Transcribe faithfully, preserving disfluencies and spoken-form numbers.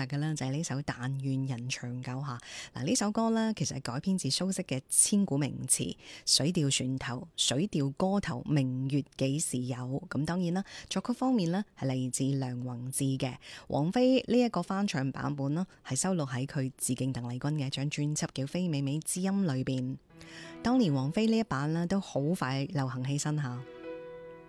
擇嘅呢，就係呢首《但願人長久》嚇。嗱，呢首歌呢，其實係改編自蘇軾嘅千古名詞《水調船頭》，水調歌頭明月幾時有。咁當然啦，作曲方面呢，係嚟自梁宏志嘅。王菲呢一個翻唱版本呢，係收錄喺佢致敬鄧麗君嘅一張專輯叫《非美美之音》裏邊。當年王菲呢一版呢，都好快流行起身下。